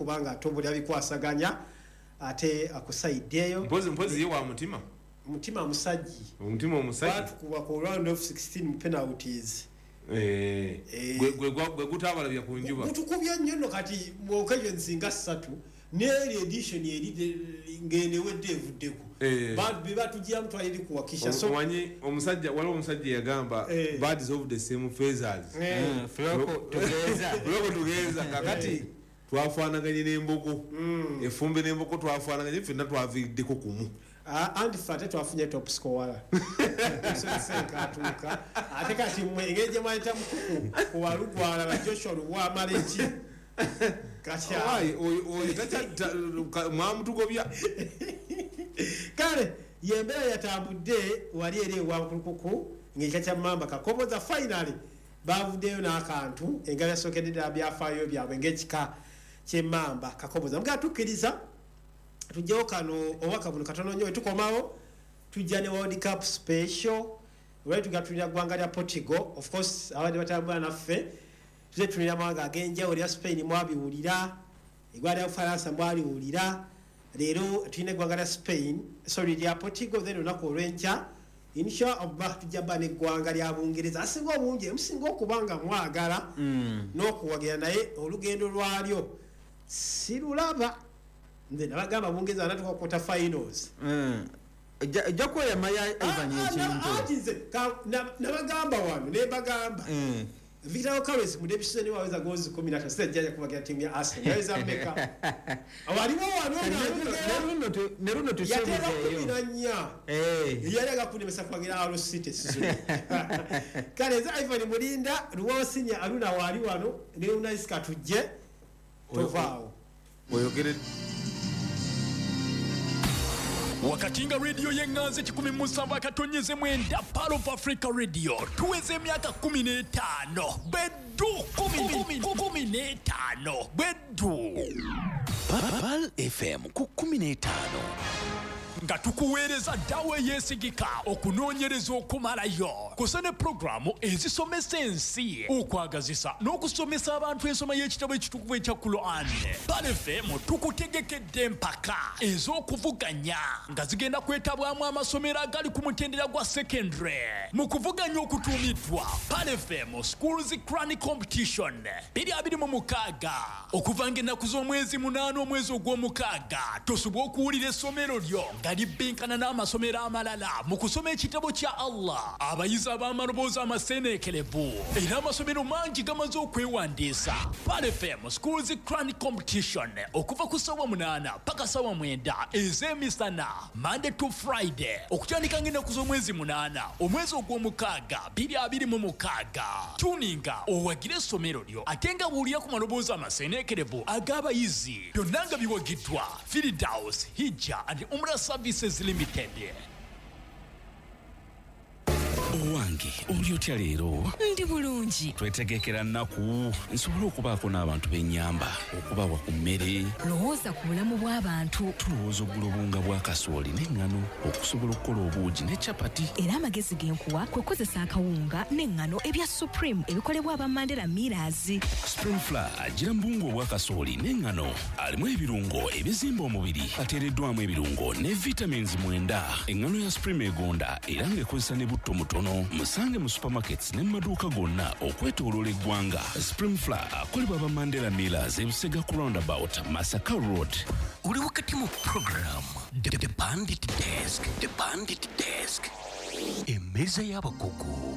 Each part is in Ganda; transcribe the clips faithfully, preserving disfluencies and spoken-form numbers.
kubanga atobo lya bikwasaganya ate akusaideyo mpozi mpozi yewa mutima mutima musajji mutima omusajji batukuba ku round of sixteen penalties eh gwe gwe gwe gutabalabya ku njuba gutukubya nnyo kati mu occasions nga ssatu n'eri edition eri ngene wedde evuddeko bad batujja mtu ali kuwakisha so wanyi omusajja wala omusajja yagamba birds of the same feathers floko tugeza floko tugeza kakati twafaanaganye n'embogo efumbe n'embogo twafaanaganye ffenna twaviddeko kumu andi fate twafunye top scorer senka atuka ate kati mwe ngeje mwaita mukuku kuwalugwala la Joshua Luwa Maleki kacha ai oyo tata mwamutugobya kale yembera yatambudde wali eri wa kukuku ngeka cha mamba kakoboza finally bavuddeyo n'akantu engabya sokedde abyafayo byabwe ngekika kyemamba kakoboza mga tukiriza tujjawo kano owaka buno katono nnyo tukomawo tujja ne World Cup special right tugatulira gwanga lya Portugal of course abadde batambula naffe tuze tulira mawanga agenjawo lya Spain mwabiwulira igwala ya Faransa mwaliwulira leero tulina gwanga lya Spain sorry lya Portugal then onako olwenkya inshallah tujja bane gwanga lya Bungereza asinga obungi emusinga okubanga mwagala n'okuwagira naye olugendo lwalyo sirulaba nze nabagamba Bungereza anatuka quarter finals jako ya maya Ivan yekintu ajize nabagamba wano ne bagamba Victor Carlos mu debisoni waweza gozi kumi na tano sasa jaja kubakia timu ya Arsenal yaweza mbeka awaliwo wano neruno neruno tuseme kumi na nnya eh yale gakundi mesafagira Alo City sizo kale za Ivan Mulinda ruwo sinya aluna wali wano ne unaisika tuje tovao oyogere Wakatinga radio yenganze chikumi musamba katonyeze mwenda Palo of Africa Radio tuweze miaka kumi n'etaano bedu kumi n'etaano bedu Pal F M ku kumi n'etaano nga tukuweereza dawe yesigika okunoonyereza okumalayo kusene programu ezisomesa ensi okwagazisa n'okusomesa abantu ensoma y'ekitabo ekitukuvu ekya Quran. Pal F M tukutegekedde empaka ez'okuvuganya nga zigenda kwetabwamu amasomero agali ku mutendera gwa secondary mu kuvuganya okutuumiddwa Pal F M Schools Quran Competition biri abiri mu mukaaga okuva ng'ennaku z'omwezi munaana omwezi ogw'omukaaga tosobwa okuwulira essomero lyo libinkana n'amasomero amalala mu kusoma ekitabo kya Allah abayizi ab'amaloboozi amaseeneekerevu era amasomero mangi gamaze okwewandiisa. Pal F M Schools Quran Competition okuva ku ssaawa munaana paka ssaawa mwenda ez'emisana Monday to Friday okutandika ng'ennaku z'omwezi munaana omwezi ogw'omukaaga biri abiri mu mukaaga. Tuninga owagire essomero lyo ate nga buulira ku maloboozi amaseeneekerevu ag'abayizi byonna nga biwagiddwa Firdaus Hijja and Umrah Services Limited. Owange oli otya leero? Ndi bulungi. Twetegekera nnaku nsobola okubaako n'abantu b'ennyamba okubawa ku mmere. Lowooza ku bulamu bw'abantu. Tulowooza oggula obunga bwa kasooli n'eŋŋano okusobola okukola obuugi ne capati. Era amagezi genkuwa kwe kukozesa akawunga n'eŋŋano ebya Supreme ebikolebwa aba Mandela Millers. Spring Flour gira mbungu obwa kasooli n'eŋŋano alimu ebirungo ebizimba omubiri ateereddwamu ebirungo ne vitamins mwenda. Eŋŋano ya Supreme egonda era ng'ekozesa ne butto mutono. Musange mu supermarkets ne maduuka gonna okwetooloola eggwanga. Spring Flour akolebwa aba Mandela Millers ebusega ku roundabout Masaka Road. Uli wakati mu program The, the Bandit Desk The Bandit Desk emeza y'abakugu.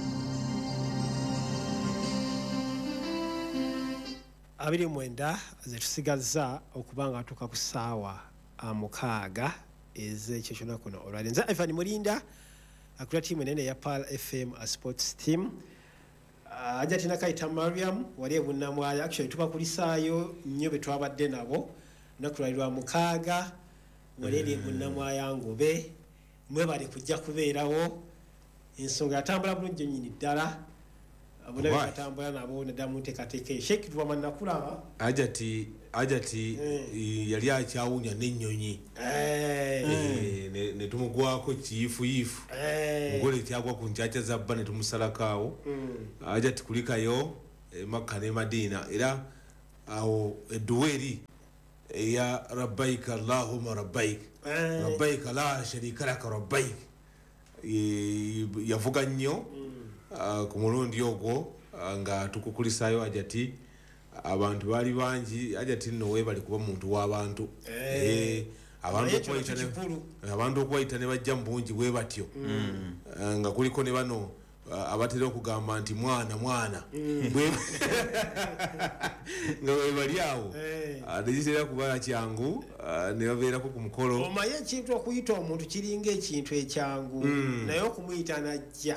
abiri mwenda zetusigazza okubanga atuka ku ssaawa mukaaga ez'ekyo kyonna kuno olwali nze Ivan Mulinda akula timu nene ya Pal F M a sports team uh, ajja tina kaita Mariam wali ebunamwaya actually tuba kulisaayo nnyo be twabadde nabo nakulwalirwa mukaaga wali ebunamwaya ngobe mwe bali kujja kubeerawo ensonga yatambula bulungi nnyini ddala abona batambula nabo nadamu nteekateeka Sheikh Tuwamanna kulaba ajati ajati eh. yali akyawunya n'ennyonyi eh mm. ne, ne tumugwako kiyifu yifu eh ngole kyagwa ku nchacha zabba ne tumusalakaawo mm. ajati kulikayo e Makka ne Madina era awo eduweri ya rabbaik allahumma rabbaik rabbaik la sharika lak rabbaik yavuga nnyo ku mulundi ogwo nga tukukulisayo ajati abantu bali bangi ajati nno webali kuba muntu w'abantu abantu okubayita ne bajja mu bungi bwe batyo nga kuliko ne bano abatera okugamba nti mwana mwana nga webali awo tekitera kuba kyangu ne babeerako ku mukolo omaye ekintu okuyita omuntu kiringa ekintu ekyangu naye okumuyita najja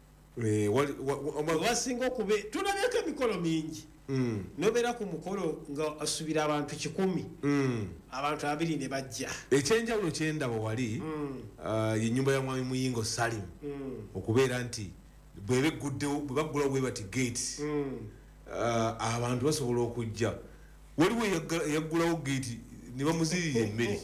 wasinga okube tulabyeko emikolo mingi nobeera ku mukolo nga asubira abantu kikumi abantu abiri ne bajja ekyenjawulo kyendaba wali yenyumba ya mwami Muyingo Salim okubeera nti bwebeguddewo bwe baggulawo bwe bati gate abantu basobola okujja waliwo eyaggulawo gate ne bamuzirira emmere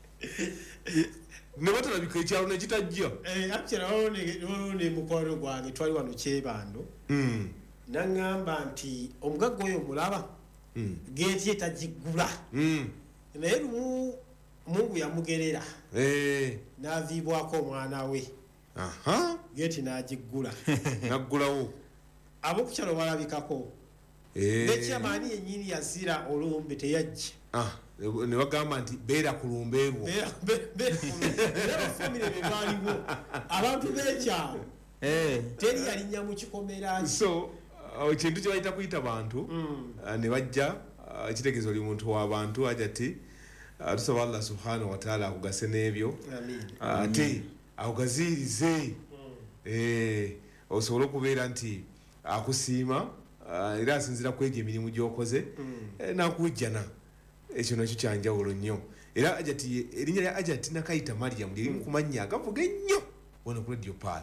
ne batalabika ekyalo nekitajja waliwo ne mukwano gwange twali wano Kyebando naŋŋamba nti omugagga oyo mulaba geeti etagiggula naye lumu Mungu yamugerera n'aviibwako omwana we geeti n'agiggula naggulawo ab'okukyalo balabikako nekyamaani yennyini yazira olumbe teyajja ne bagamba nti beera ku lumbe erwo era bafamire be baaliwo abantu b'ekyalo teri yalinnya mu kikomera so ekintu kye bayita kuyita bantu ne bajja ekitegezo oli muntu w'abantu ajati tusaba Allah subhanahu wa ta'ala akugase n'ebyo ate akugazirize osobola okubeera nti akusiima era asinzira ku egyo emirimu gy'okoze n'akujjana ekyo nakyo kyanjawulo nnyo era ajati erinnya lya Ajati Nakayita Mariam lirimu ku mannya agavuga ennyo wano ku Radio Pal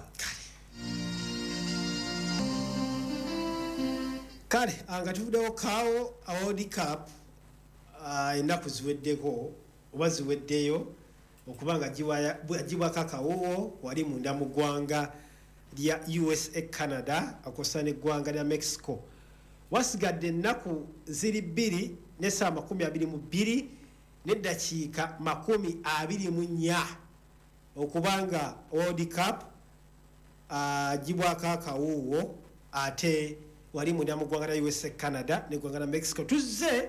kale nga tuvuddewo kaawo World Cup ennaku ziweddeko oba ziweddeyo okubanga gibwako akawuwo wali munda mu ggwanga lya U S A Canada akosa n'eggwanga lya Mexico wasigadde ennaku ziri bbiri n'essaa makumi abiri mu bbiri n'eddakiika makumi abiri mu nnya okubanga World Cup gibwako akawuwo ate wali munda mu ggwanga lya U S A Canada n'eggwanga lya Mexico tuzze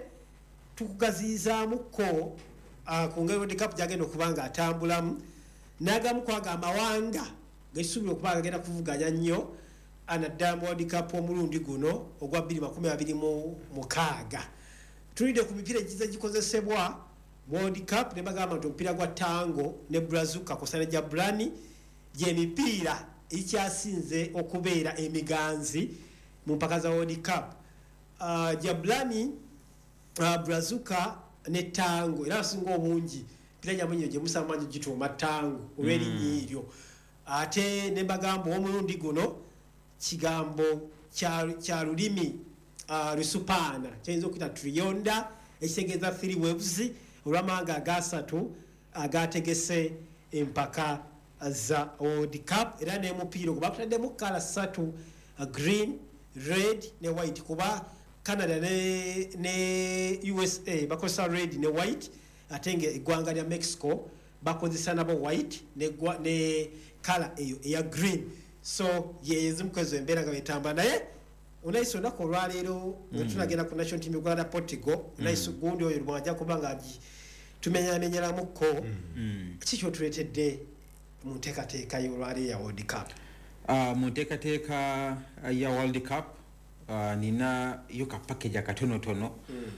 tukugazizaamuko ku ngeri World Cup gyagenda okuba nga atambulamu n'agamu kwaga amawanga gesuubira okuba nga agenda kuvuganya nnyo anaddala mu World Cup omulundi guno ogwa bbiri makumi abiri mu mukaaga tulidde ku mipiira egize gikozesebwa mu World Cup ne bagamba nti omupiira gwa tango ne brazuka kosa ne jabrani gy'emipiira ekyasinze okubeera emiganzi mu mpaka za World Cup uh, jabrani uh, brazuka ne tango era asinga obungi mpira nyamunyo gye musamanyi gituuma tango olw'erinnya eryo ate ne bagamba omulundi guno kigambo kya lulimi lusupaana kyayinza okuyita triyonda ekitegeeza three waves olw'amawanga agasatu agategese empaka za World Cup era n'emupiira kuba kutaddemu kala ssatu green red ne white kuba Canada ne, ne U S A bakozesa red ne white ate nga eggwanga lya Mexico bakozesa nabo white ne, ne kala eyo eya green so yezimukozo embeera nga betamba naye unaiso olunaku olwaleero nga tunagenda ku national team y'Uganda Portugal unaiso gundi oyo lwajja kuba nga tumenyamenyeramukko kiki kyotuleetedde mu nteekateeka y'olwaleero ya World Cup? Mu nteekateeka ya World Cup nina yo ka package akatonotono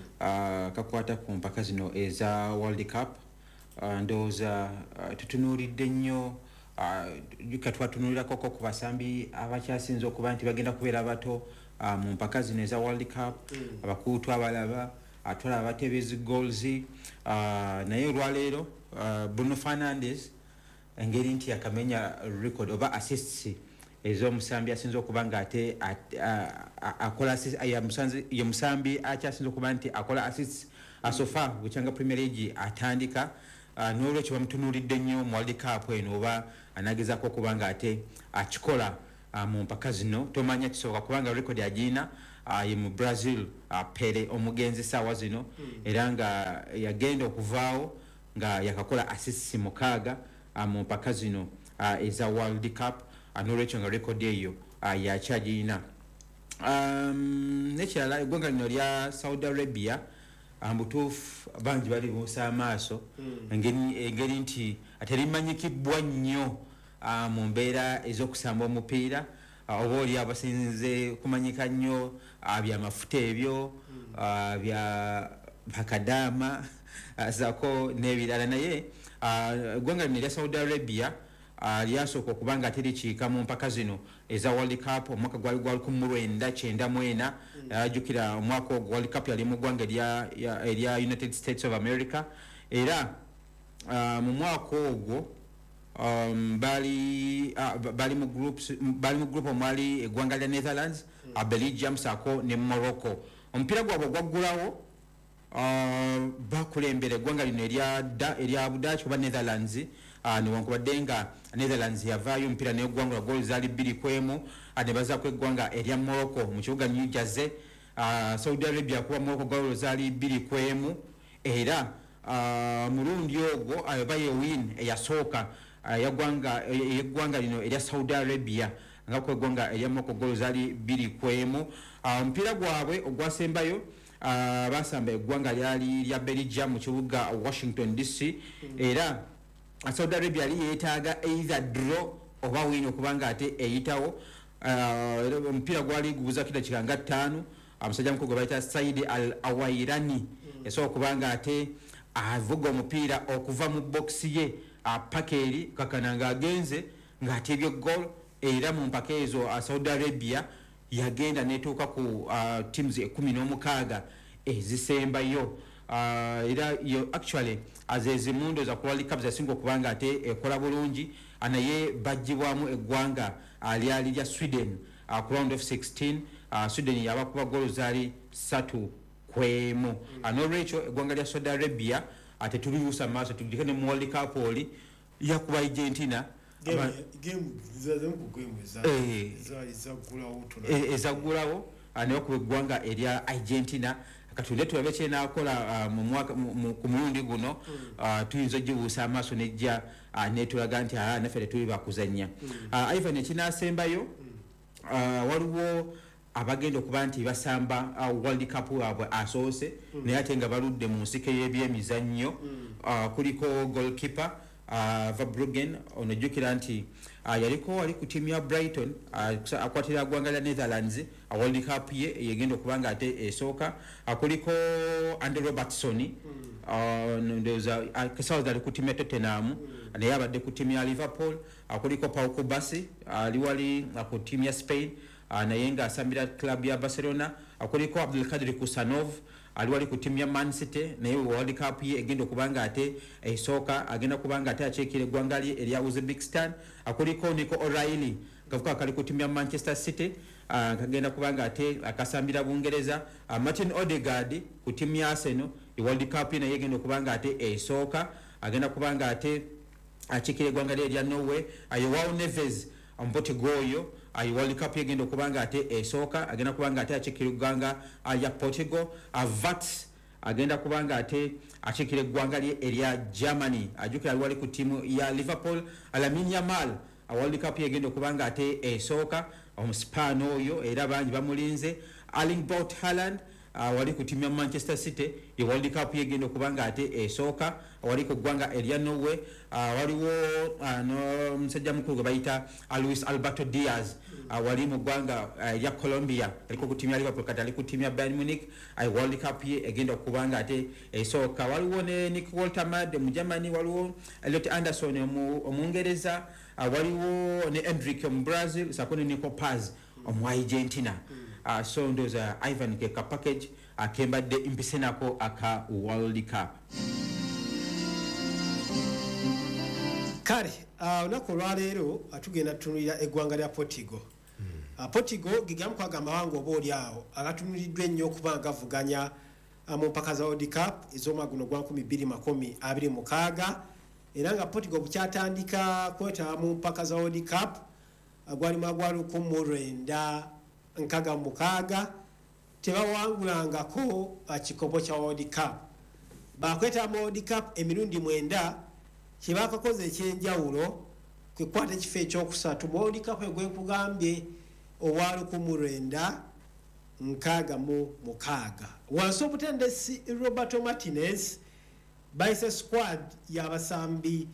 kakwata ku mpaka zino eza World Cup ndowooza tutunuulidde nnyo katwatunulira koko ku basambi abakyasinze okuba nti bagenda kubeera bato mu mpaka zino eza World Cup abakuutu abalaba atwala abatebezi goals naye olwaleero Bruno Fernandes engeri nti yakamenya record oba assists ez'omusambi asinze okuba nga ate akola ye musambi akyasinze okuba nti akola assists asofa bukyanga Premier League atandika n'olwekyo bamutunuulidde nnyo mu World Cup eno oba anagezaako okuba nga ate akikola mu mpaka zino tomanya kisoboka kubanga record agina uh, ye mu Brazil uh, Pele omugenzi sawa zino era nga yagenda okuvaawo nga yakakola assist mukaaga uh, mu mpaka zino uh, eza World Cup anolwekyo nga record eyo uh, yakyagirina. Um, nekirala eggwanga lino lya Saudi Arabia ambutuufu bangi bali buusa amaaso engeri nti ate limanyikibwa nnyo uh, mu mbeera ez'okusamba omupiira uh, oba oli abasinze kumanyika nnyo uh, byamafuta ebyo uh, bya bakadaama uh, zako n'ebirala naye eggwanga uh, lino lya Saudi Arabia uh, lyasooka okuba nga terikiika mu mpaka zino eza World Cup omwaka gwali gwali ku mwenda kyenda mwena ajukira uh, omwaka ogwo World Cup yali mu ggwanga erya United States of America era uh, mu mwaka ogwo um, bali uh, bali mu groups bali mu group omwali eggwanga lya Netherlands mm. uh, Belgium sako ne Morocco. Omupiira gwabwe gwaggulawo uh, bakulembera eggwanga lino erya erya Abu Dhabi oba Netherlands uh, newankubadde nga Netherlands yavaayo omupiira n'eggwanga goal zaali bbiri kwemu ne bazaako eggwanga erya Morocco mu kibuga New Jersey. uh, Saudi Arabia kuba Morocco goal zaali bbiri kwemu era uh, mulundi ogwo uh, baye win eyasooka uh, yaggwanga eggwanga lino erya Saudi Arabia nga ko eggwanga erya Morocco goal zaali bbiri kwemu. Omupiira uh, gwabwe ogwasembayo uh, basamba eggwanga lyali lya Belgium mu kibuga Washington D C mm. era Saudi Arabia yali yeetaaga either draw oba win okubanga ate eyitawo. uh, omupiira gwali gubuza kida kikanga ttaano amusajja mukulu gwe bayita Saidi Al Awairani mm. yasobola okubanga ate avuga omupiira okuva mu bokisi ye apaka eri kakana nga agenze ng'ate ebyo goal era mu mpaka ezo uh, Saudi Arabia yagenda netuuka ku uh, teams ekumi n'omukaaga ezisembayo uh, era yo actually azezimundo za World Cup zasinga okubanga ate ekola bulungi naye bajjibwamu eggwanga uh, lyali lya Sweden uh, ku round of sixteen uh, Sweden yabakuba goal zaali satu kwemu. mm. N'olwekyo eggwanga lya Saudi Arabia ate tuliyusa maaso tugirike ne mu World Cup oli yakuba Argentina ezaggulawo newakuba eggwanga erya Argentina katunde tulabe kyenaakola ku mulundi guno tuyinza ogibuusa amaaso nejja netulaga nti naffe tetuli bakuzannya. Ivan ekinaasembayo waliwo abagenda okuba nti basamba World Cup waabwe asoose naye ate nga baludde mu nsiko y'ebyemizannyo. Kuliko goalkeeper Uh, Verbruggen onojjukira nti uh, yaliko wali ku tiimu ya Brighton uh, akwatira ggwanga lya Netherlands uh, World Cup ye yegenda okubanga ate esooka. uh, kuliko Andy Robertson mm. uh, ndoza uh, kasawa ali ku tiimu ya Tottenham mm. naye abadde ku tiimu ya Liverpool. uh, kuliko Pau Kubasi ali uh, wali uh, ku tiimu ya Spain uh, naye nga asambira club ya Barcelona. uh, kuliko Abdulkadir Kusanov ali wali ku tiimu ya Man City naye World Cup ye egenda okubanga ate esooka agenda kubanga ate akyekira eggwanga lye erya Uzbekistan. Akuliko Nico O'Reilly kavuka kali ku tiimu ya Manchester City uh, kagenda kubanga ate akasambira Bungereza. uh, Martin Odegaard ku tiimu ya Arsenal e World Cup naye egenda okubanga ate esooka agenda kubanga ate akyekira eggwanga lye erya Norway. uh, Joao Neves omupote goyo ayi World Cup yegenda okubanga ate esooka agenda kubanga ate akyekira eggwanga ya Portugal. Vats agenda kubanga ate akyekira eggwanga lye erya Germany ajukira ali wali ku tiimu ya Liverpool. Lamine Yamal World Cup yegenda okubanga ate esooka omuspan oyo era bangi bamulinze. Erling Braut Haaland uh, wali ku tiimu ya Manchester City ye World Cup yegenda okubanga ate esooka wali ku ggwanga erya Norway. uh, waliwo uh, no musajja mukulu gwe bayita uh, Luis Alberto Diaz uh, wali mu ggwanga erya uh, Colombia aliko ku tiimu ya Liverpool kati ali ku tiimu ya Bayern Munich. uh, World Cup ye egenda okubanga ate esooka. waliwo ne Nick Woltermad mu Germany, waliwo Elliot Anderson omungereza, uh, waliwo ne Endrick mu Brazil sako ne Nico Paz omu Argentina. Uh, so ndoza Ivan ke ka package akembadde uh, impisenako aka World Cup. Kale olunaku uh, olwaleero atugenda tutunulira eggwanga lya Portugal. mm. uh, Portugal gigamu kwagamba wangu oba oli awo agatunuliddwa ennyo okuba gavuganya uh, mu mpaka za World Cup ez'omwaka guno gwa nkumi bbiri makumi abiri mukaaga era nga Portugal bukyatandika kwetaba mu mpaka za World Cup uh, gwali magwa lukumi mu lwenda nkaga mukaaga tebawangulangako kikopo kya World Cup. Bakweta mu World Cup emirundi mwenda kyebakakoze ekyenjawulo kwekwata ekifo ekyokusatu mu World Cup egwekugambye owa lukumi lwenda nkaaga mu mukaaga. Wansi obutendesi Roberto Martinez bayise squad y'abasambi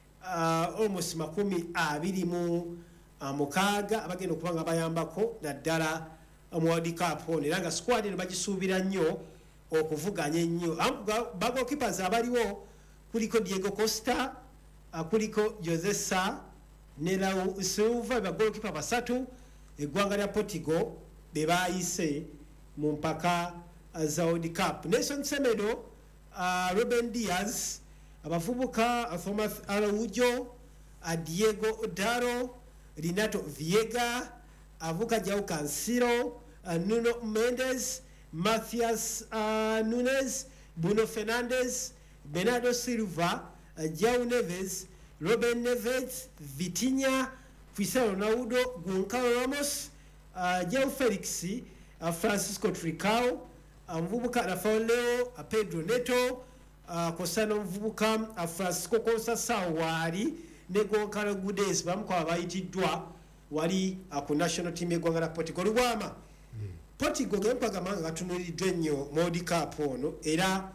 uh, almost makumi abiri mu uh, mukaaga abagenda okuba nga bayambako naddala mu World Cup ono era nga squad eno bagisuubira nnyo okuvuganya ennyo. Bagoalkeepers abaliwo kuliko Diego Costa, uh, kuliko Jose Sa ne Raul Silva, bagoalkeeper basatu eggwanga lya Portugal be bayise mu mpaka uh, za World Cup. Nelson Semedo, uh, Ruben Diaz, abavubuka uh, Thomas Araujo, uh, Diego Daro, Renato Viega, avuka Joao Cancelo, uh, Nuno Mendes, Matthias uh, Nunes, Bruno Fernandes, Bernardo Silva, uh, João Neves, Robin Neves, Vitinha, Cristiano Ronaldo, Goncalo Ramos, uh, João Felix, uh, Francisco Tricao, uh, mvubuka Rafael Leo, uh, Pedro Neto, uh, Kosano mvubuka uh, Francisco Costa Sawari ne Goncalo Guedes bamukwa abayitiddwa wali uh, ku national team y'eggwanga lya Portugal. Lwama mm. Portugal gempagamanga gatunuliddwa ennyo mu World Cup ono era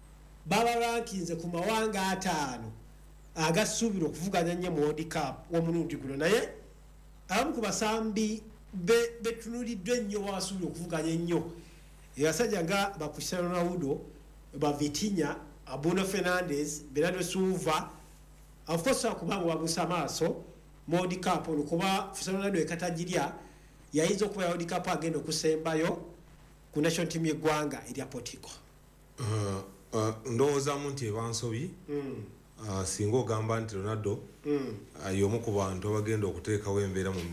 baba rankinze ku mawanga ataano agasuubira okuvuganya nnyo mu World Cup w'omulundi guno, naye abamu ku basambi betunuliddwa ennyo basuubira okuvuganya ennyo abasajja nga ba Cristiano Ronaldo, ba Vitinha, Bruno Fernandes, Bernardo Silva. Of course akubanga wagusa maaso mu World Cup ono kuba Cristiano Ronaldo ekatajirya yayinza okuba World Cup agenda okusembayo ku national team y'eggwanga erya Portugal. Uh, uh, ndowoozamu nti ebansobi mm. uh, singa ogamba nti Ronaldo mm. uh, y'omu ku bantu abagenda okuteekawo embeera mu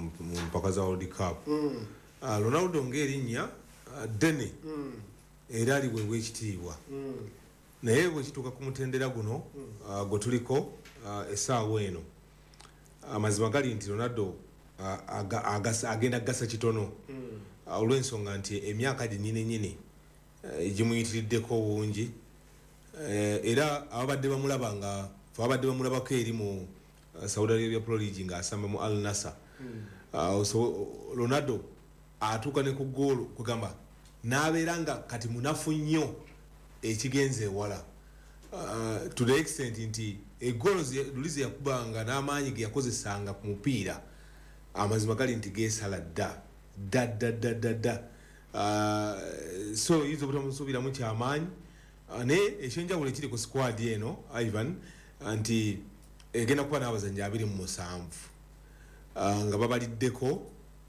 mpaka za World Cup. mm. uh, Ronaldo ng'erinnya uh, ddene mm. era aliweebwa ekitiibwa mm. naye bwe kituuka ku mutendera guno mm. uh, gwe tuliko uh, essaawa eno amazima uh, gali nti Ronaldo uh, aga, agasa, agenda gasa kitono mm. uh, olw'ensonga nti emyaka ginyine nyine egimuyitiriddeko uh, obungi uh, era ababadde bamulaba nga ababadde bamulabako eri mu uh, Saudi Arabia Pro League ng'asamba mu Al Nassr. mm. uh, so Ronaldo atuuka ne ku goolo kugamba n'abeera nga kati munafu nnyo ekigenze ewala uh, to the extent nti egoolo lulize yakubanga n'amaanyi ge yakozesanga ku mupiira amazima gali nti geesala dda dda dda dda dda dda. Uh, so yizo butamusuubiramu kyamaanyi uh, naye ekyenjawulo ekiri ku squad eno Ivan nti egenda kuba n'abazannyi abiri mu musanvu uh, nga babaliddeko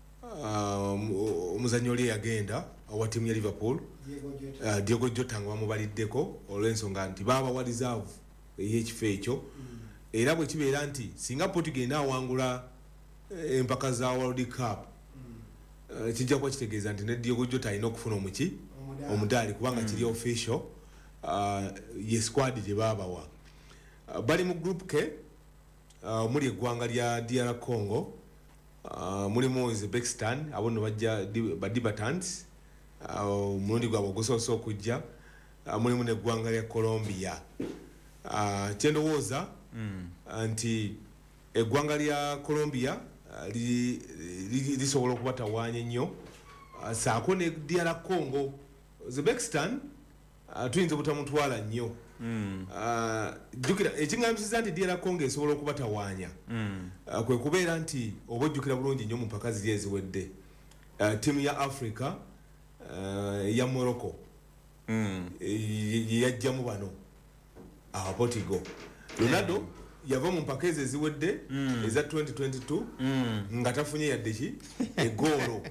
omuzannyi uh, oli yagenda owa ttiimu ya Liverpool uh, Diego Jota nga bamubaliddeko olw'ensonga nti baba wa reserve ey'ekifo ekyo. mm. era bwe kibeera nti singa Portugal enaawangula empaka za World Cup mm. uh, kijja kuba kitegeeza nti ne Diego Jota alina okufuna omuki omudaali kubanga mm. kiri official uh, ye squad gye baabawa. uh, bali mu group K uh, muli eggwanga lya D R Congo, uh, mulimu Uzbekistan abo nno bajja badibatants omulundi gwabwe ogusoose okujja, uh, mulimu neggwanga lya Colombia. uh, kyendowooza mm. nti eggwanga lya Colombia uh, lisobola okubatawaanya ennyo, uh, saako ne D R Congo. Uzbekistan uh, tuyinza obutamutwala nnyo. Mm. Uh, jukira ekingambisiza nti D R Congo esobola okubatawaanya mm. uh, kwe kubeera nti oba ojjukira bulungi nnyo mu mpaka ziri eziwedde uh, ttiimu ya Africa uh, ya Morocco mm. yeyajjamu bano aba Portugal. Ronaldo yeah. yava mu mpaka ezo eziwedde mm. eza twenty twenty-two mm. nga tafunye yadde ki egoolo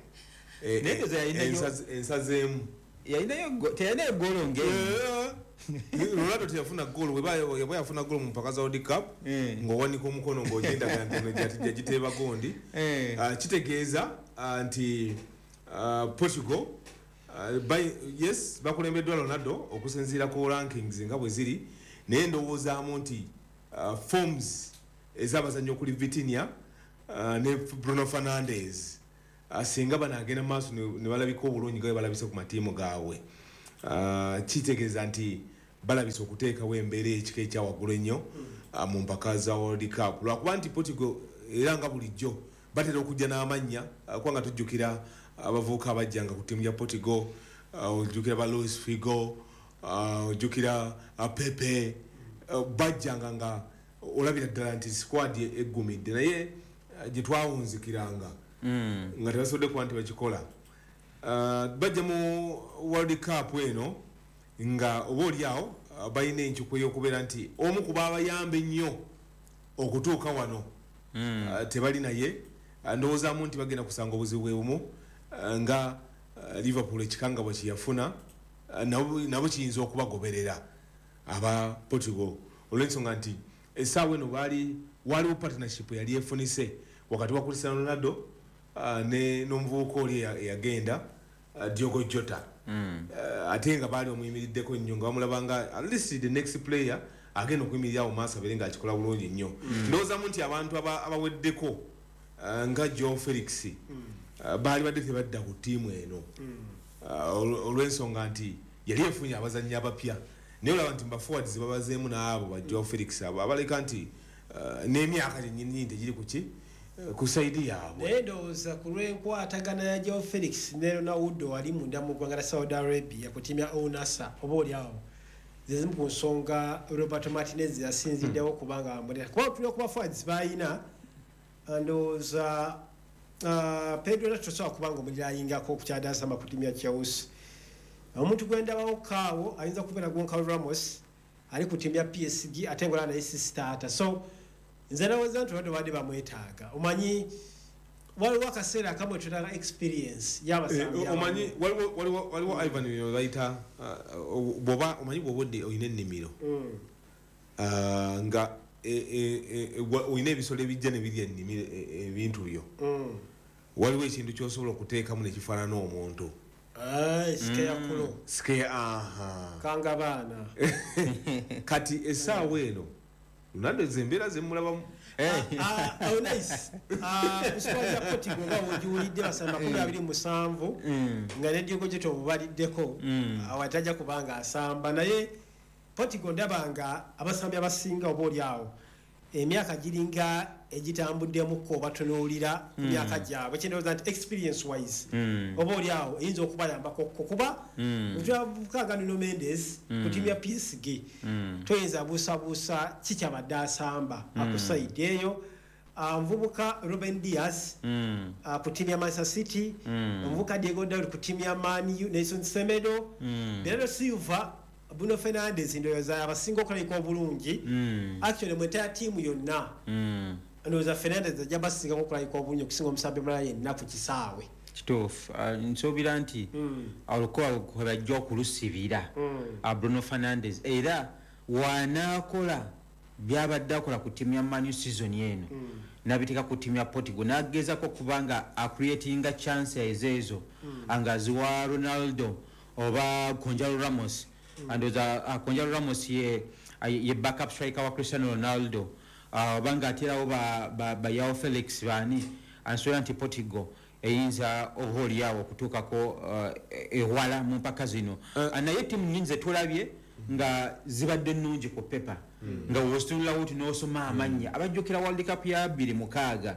ensazeemu teyalina egoolo ng'eyo. Ronaldo teyafuna goal weba yafuna goal mu mpaka za World Cup mm. ng'owanika omukono ng'ogenda nti giteeba gondi. mm. uh, kitegeeza uh, nti uh, Portugal uh, by, yes bakulembeddwa Ronaldo okusinziira ku rankings nga bwe ziri, naye ndowoozaamu nti uh, forms ez'abazannyi okuli Vitinha uh, ne Bruno Fernandes singa banagenda maaso ne balabika obulungi gawe balabise ku matiimu gaabwe kitegeeza nti balabise okuteekawo embeera ekika ekyawaggulu ennyo mu mpaka za World Cup lwakuba nti Portugal era nga bulijjo batera okujja n'amannya kubanga tujjukira abavubuka abajjanga ku ttiimu ya Portugal ojjukira ba Luis Figo ojjukira Pepe bajjanga nga olabira ddala nti squad eggumidde naye gye twawunzikiranga nga tebasobodde kuba nti bakikola bajja mu World Cup eno nga oba oliawo balina enkyuko y'okubeera nti omu ku baabayamba ennyo okutuuka wano tebali naye ndowoozaamu nti bagenda kusanga obuzibu bwe bumu nga Liverpool ekikanga bwe kiyafuna nabo kiyinza okubagoberera aba Portugal olw'ensonga nti essaawa eno baali waliwo partnership yali efunise wakati wa Cristiano Ronaldo ne n'omuvubuka oli eyagenda Diogo Jota ate nga baali omuyimiriddeko nnyo nga bamulabanga at least the next player agenda okuyimirira mu maaso abeere ng'akikola bulungi nnyo ndowoozamu nti abantu abaweddeko nga Joe Felix baali badde tebadda ku ttiimu eno olw'ensonga nti yali efunye abazannyi abapya naye olaba nti baforwards babazeemu n'abo ba Joe Felix abo abaleka nti n'emyaka gyennyini tegiri ku ki ku saidi yaabwe naye ndowooza ku lw'enkwatagana ya Joe Felix ne Ronaldo wali munda mu ggwanga lya Saudi Arabia ku ttiimu ya Al Nassr oba oliawo zezimu ku nsonga Roberto Martinez yasinziddewo kubanga bamulera kuba tulina kuba forwards bayina ndowooza Pedro Neto tosobola kubanga omulira ayingako okukyadasama ku ttiimu ya Chelsea omuntu gwendabawo kaawo ayinza kubeera Goncalo Ramos ali ku ttiimu ya P S G ate ngola naye si starter so nze nawooza nti wadde badde bamwetaaga omanyi waliwo akaseera akamwe twetaaga experience y'abasambi omanyi waliwo Ivan bye bayita bwoba omanyi bwoba odde olina ennimiro nga olina ebisolo ebijja ne birya ennimiro ebintu byo waliwo ekintu kyosobola okuteekamu nekifaanana omuntu sikeya kulo sikeya aha kanga baana kati essaawa eno Ronaldo zembeera zemulabamu oh nice kuswali Portugal nga wojiwulidde basamba makumi abiri mu musanvu nga ne Diogo Jota obubaliddeko awatajja kubanga asamba naye Portugal ndabanga abasambi abasinga oba oliawo emyaka giringa egitambuddemukko batunuulira ku myaka gyabwe kyendowooza nti experience wise oba oliawo eyinza okubayambako kuba twavubukaga Nuno Mendes ku ttiimu ya P S G toyinza buusabuusa kikyabadde asamba akusaidi eyo omuvubuka Ruben Dias ku ttiimu ya Manchester City omuvubuka Diego Dalot ku ttiimu ya Man U Nelson Semedo Bernardo Silva Bruno Fernandes ndowooza abasinga okulayika obulungi actually mu entire ttiimu yonna ndowooza Fernandes ajja basinga okulayika obulungi okusinga omusambi mulala yenna ku kisaawe kituufu nsuubira nti olukoba kwe bajja okulusibira Bruno Fernandes era wanaakola byabadde akola ku ttiimu ya Man U season eno nabiteeka ku ttiimu ya Portugal n'agezako kubanga acreatinga chances ezo anga ziwa Ronaldo oba Gonzalo Ramos and oza uh, Gonzalo Ramos ye ye backup striker wa Cristiano Ronaldo banga atirawo ba ba, ba Joao Felix bani answera anti Portugal eyinza oholi yawo kutuukako ewala mu mpaka zino naye ttiimu nyingi zetulabye nga zibadde nnungi ku pepa nga wositulula wuti n'osoma amannya abajjukira World Cup ya bbiri mukaaga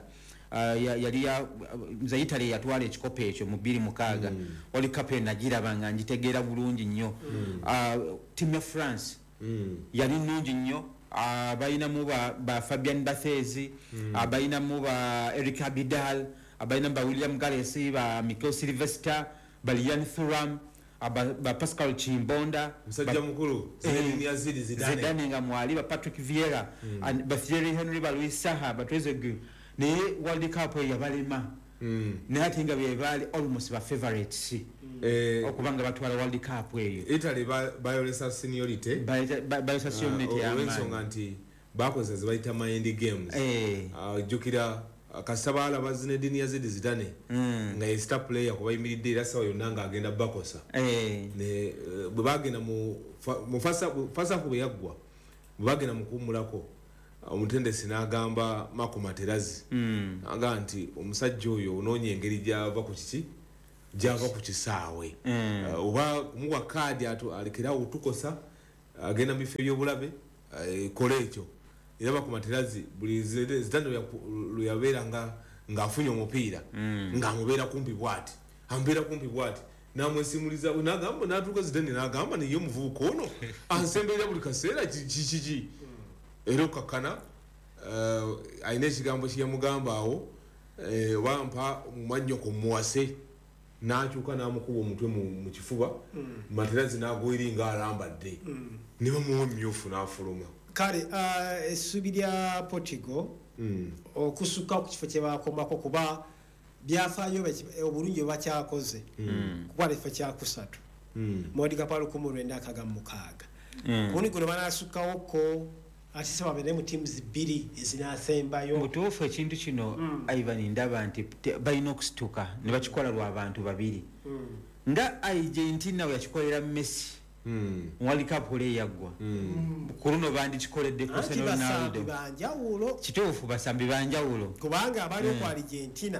yali ya za Italy yatwala ekikopo ekyo mu bbiri mukaaga World Cup nagiraba nga njitegeera bulungi nnyo ttiimu ya France yali nnungi nnyo abayinamu ba Fabian Barthez abayinamu ba Eric Abidal abayinamu ba William Gallas ba Mikel Sylvester ba Lian Thuram ba Pascal Chimbonda musajja mukulu Zinedine Yazidi Zidane Zidane nga mwali ba Patrick Vieira ba Thierry Henry ba Luis Saha ba Trezeguet ne World Cup yabalema naye ate nga bye baali almost ba favorites okubanga batwala World Cup eyo Italy bayolesa seniority bayolesa seniority olw'ensonga nti bakoze ze bayita mind games jjukira kasabala ba Zinedine Yazidi Zidane nga ye star player kuba yimiridde era sawa yonna nga agenda bakosa ne bwe bagenda mu fasa fasa ku yaggwa bwe bagenda mu kumulako omutendesi n'agamba Marco Materazzi Mm. aga nti omusajja oyo onoonya engeri gyava ku kiki gyava ku kisaawe Mm. uh, oba muwa kaadi alekerawo tukosa agenda mu bifo by'obulabe kola ekyo era Marco Materazzi buli zitando lwe yabeera nga ng'afunye omupiira ng'amubeera kumpi bw'ati amubeera kumpi bw'ati namwesimuliza nagamba natuuka zidani nagamba niye omuvubuka ono ansemberera buli kaseera kikiki era okakana alina ekigambo kyeyamugamba awo wampa mumanyoko muwase nakyuka namukuba omutwe mu kifuba Materazzi nagweri nga alambadde ne bamuwa emyufu n'afuluma kale essubi lya Portugal okusuka ku kifo kye bakomako kuba byafaayo obulungi bwe bakyakoze kuba lefo kyakusatu World Cup lukumi lwenda akaga mu mukaaga kundi guno banasukkawoko ate se babeere mu teams bbiri ezinasembayo mutuufu ekintu kino Ivan ndaba nti balina okusituka ne bakikola lw'abantu babiri nga Argentina we yakikolera Messi mu World Cup ole yaggwa ku luno bandikikoledde Cristiano Ronaldo banjawulo kituufu basambi banjawulo kubanga abali ku Argentina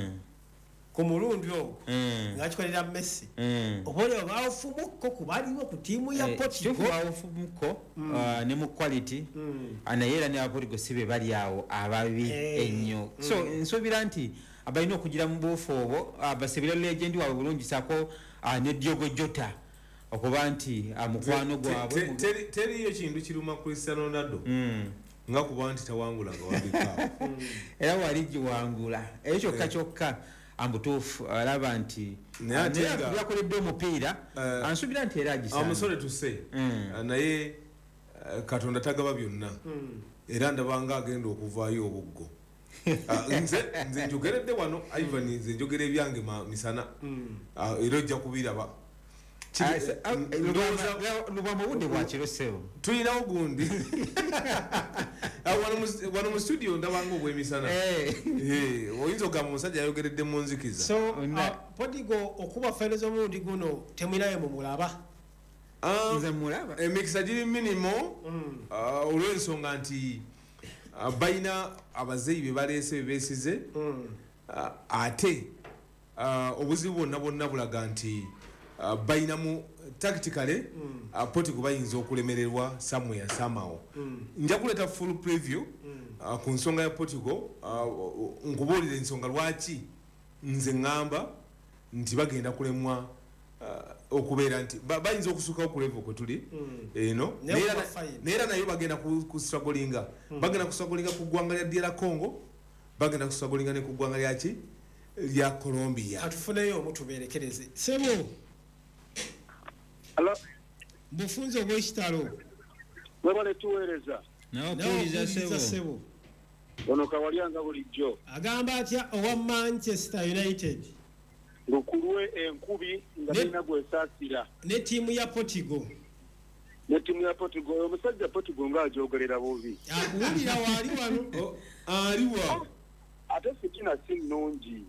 ku mulundi ogwo ngakikolera Messi obooleo baawufumuko kubaliwo ku tiimu ya Portugal baawufumuko ne mu quality naye era ne Portugal sibe bali awo ababi ennyo so nsuubira nti abalina okugira mu buufu obwo basibira legend waabwe bulungi sako ne Diogo Jota okuba nti mukwano gwabwe teriyo kintu kiruma Cristiano Ronaldo nga kuba nti tawangula nga wabika era wali giwangula ekyo kyokka kyokka ambutuufu alaba nti yakoledde omupiira ansuubira nti era agisaana amusole tuse naye Katonda tagaba byonna era ndabanga agenda okuvaayo obuggo nze nze njogeredde wano Ivan nze njogera ebyange misana era ojja kubiraba lubama budde bwakiroseo tuyinawo gundi wano mu studio ndabanga obwemisana oyinza ogamba omusajja yayogeredde mu nzikiza so Portugal okuba faino z'omulundi guno temwinayo mumulaba nze mulaba emikisa giri minimo olw'ensonga nti balina abazeeyi be baleese be beesize ate obuzibu bwonna bwonna bulaga nti balinamu tactically Portugal bayinza okulemererwa somewhere somehow nja kuleta full preview ku nsonga ya Portugal nkubuulira ensonga lwaki nze ngamba nti bagenda kulemwa okubeera nti bayinza okusukawo ku level kwe tuli eno neera nayo bagenda kustragolinga bagenda kustragolinga ku ggwanga lya D R Congo bagenda kustragolinga ne ku ggwanga lyaki lya Colombia atufuneyo omutuberekereze sebo Hello. Bufunze obw'ekitalo. Webale tuweereza. Nakuwuliriza sebo. Ono kawalyanga bulijjo. Agamba atya owa Manchester United. Lukulwe enkubi nga balina gwesaasira. Ne ttiimu ya Portugal. Ne ttiimu ya Portugal. Omusajja Portugal ng'ajogerera bubi. Akuwulira waali wano. Aliwa. Ate fitina si nnungi.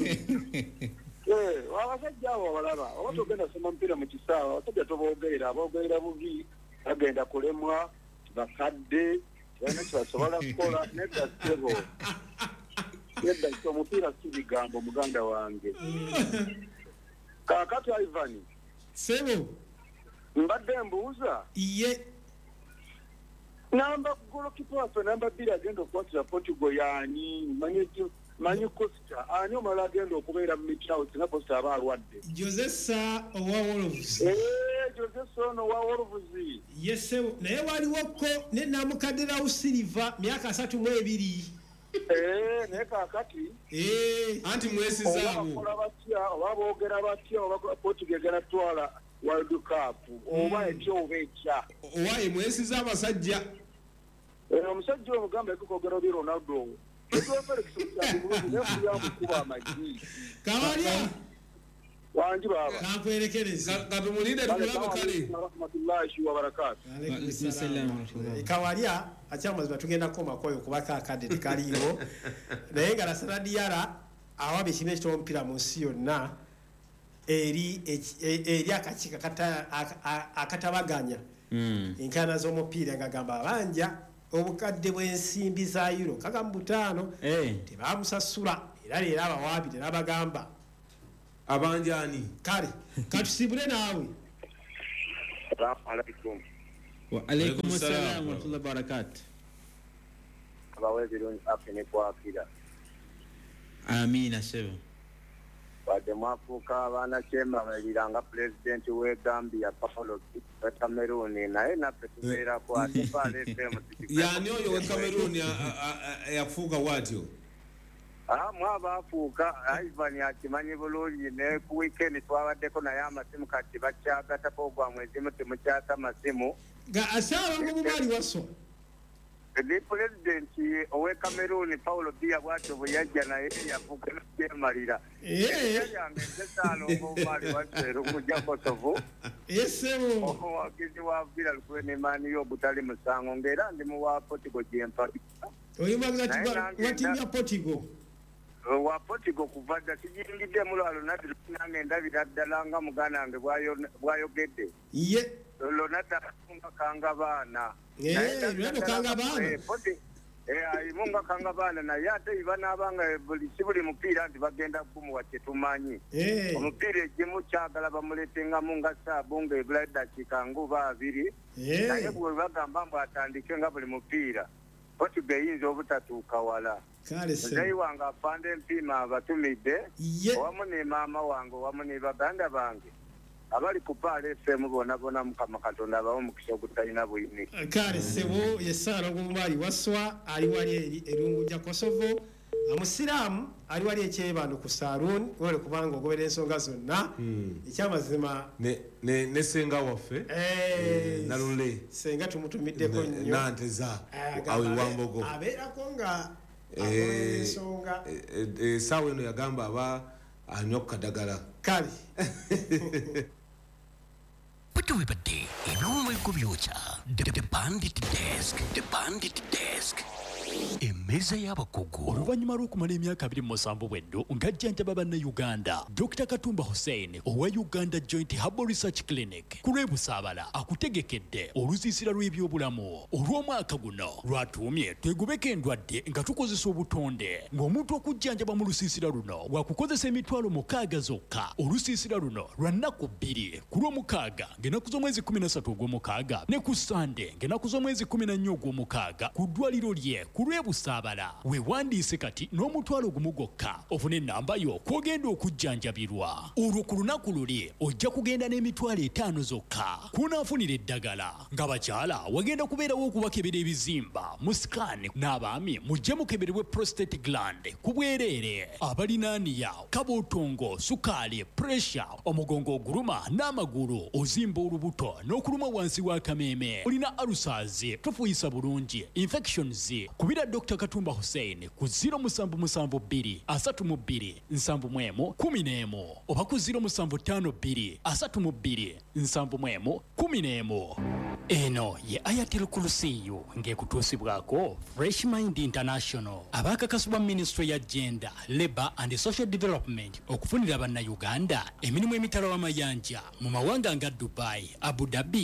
Abasajja abo abalaba oba togenda soma mupiira mu kisaawa abasajja toboogerera aboogerera bubi bagenda kulemwa bakadde balina kyebasobola kukola nedda sebo nedda omupiira si bigambo muganda wange kaakati Ivan sebo mbadde mbuuza iye namba golokipa waffe namba bbiri agenda okukwatira Portugal yaani manyi manyi Costa ani omala agenda okubeera mu mikyawo singa Costa aba alwadde Josesa owa Wolves eh Josesa ono wa Wolves yesebo naye waliwoko ne namukadera usiliva myaka asatu mu ebiri eh ne kaakati eh anti mwesizaabo oba batya oba boogera batya oba Portugal gana twala World Cup oba ekyo oba ekya owaye mwesiza abasajja omusajja omugamba ekikogera oli Ronaldo Kawalia wanji baba kakwerekereza katumulinde tulaba kale rahmatullahi wa barakatuh Kawalia akyamazima tugenda koma koyo kubaka akade kaliwo naye nga Lassana Diarra awabe kimwe kyompira mu nsi yonna eri eri akakika akatabaganya enkana z'omupiira ngagamba abanja obukadde bw'ensimbi za euro kaga mu butaano tebamusasula era leero abawaabi terabagamba abanjani kale katusibule naawe wa alaikum assalam wa rahmatullahi wa barakatuh abawe birungi afine kwakira amina sebo bade mwafuka abana chema baliranga president we Gambia Paulo Cameroon naye na petera kwa pale sema yani oyo we Cameroon yafuka watyo ah mwaba afuka Ivan yakimanyi bulungi ne ku weekend twabaddeko naye amasimu kati bakyaka tapogwa mwezi muti mukyaka masimu ga asawa ngo bali waso the president owe Cameroon Paulo Biya bwato buyajja naye yafuka n'emalira eh yange salo ngo bali watero kujja Kosovo esebo oho wakizi wa vila lukwe mani yo butali musango ngera ndi mu wa Portugal jempa oyo magati watimya Portugal wa Portugal kuvada kijingide mulalo nati nange ndabira ddalanga mugana nge bwayo bwayogedde ye lonata kanga bana eh lero kanga bana eh ayi munga kanga bana na yate ibana abanga buli sibuli mupira ndi bagenda kumu wache tumanyi eh omupira ejimu kyagala bamuletenga munga sabunga eblada kikangu babiri eh naye bwe bagamba mbu atandike nga buli mupira Portugal yinza obutatuuka wala kale se naye wanga apande mpima abatumidde ye wamu ne maama wange wamu ne baganda bange abali kupala F M bona bona mukama katonda abawo mukisha okutalina buyini kale sebo yesara ngumali waswa ali wali eri erungu ja Kosovo amusiramu ali wali ekyebano ku saloon wale kubanga ogobera ensonga zonna ekyamazima ne ne ne senga waffe eh nalule senga tumutumiddeko nnyo nanteza awe wambogo abeerako nga eh ensonga eh sawe no yagamba aba anyoka dagala kale Puto wibade, ebyomwe kubyocha. The Bandit Desk, the Bandit Desk. Emeza y'abakugu. Oluvannyuma lw'okumala emyaka abiri mu musanvu bweddo ng'ajjanjaba bannayuganda Dokita Katumba Hussein owa Uganda Joint Herbal Research Clinic ku lw'ebusaabala akutegekedde olusiisira lw'ebyobulamu olw'omwaka guno lwatuumye twegubeko endwadde nga tukozesa obutonde ng'omuntu okujjanjaba mu lusiisira luno wakukozesa emitwalo mukaaga zokka olusiisira luno lwa nnaku bbiri ku lw'omukaaga ng'ennaku z'omwezi kumi na ssatu ogw'omukaaga ne ku Sande ng'ennaku z'omwezi kumi na nnya ogw'omukaaga ku ddwaliro lye ku lw'ebusaabala weewandiise kati n'omutwalo gumu gwokka ofune ennamba yo kw'ogenda okujjanjabirwa olwo ku lunaku luli ojja kugenda n'emitwalo etaano zokka kunaafunira eddagala ng'abakyala wagenda kubeerawo okubakebera ebizimba mu sikaani n'abaami mujje mukebererwe prostate gland ku bwereere abalinaaniya kabootongo sukaali puresha omugongo oguluma n'amagulu ozimba olubuto n'okuluma wansi w'akameeme olina alusazi tofuuyisa bulungi infections kubira Dokita Katumba Hussein ku zero musanvu musanvu bbiri asatu mu bbiri nsanvu mu emu kumi n'emu oba ku zero musanvu ttaano bbiri asatu mu bbiri nsanvu mu emu kumi n'emu. Eno ye Ayatel Kursiyu ng'ekutuusibwako Fresh Mind International abaakakasibwa Ministry ya Gender, Labour and Social Development okufunira bannayuganda emirimu emitala w'amayanja mu mawanga nga Dubai, Abu Dhabi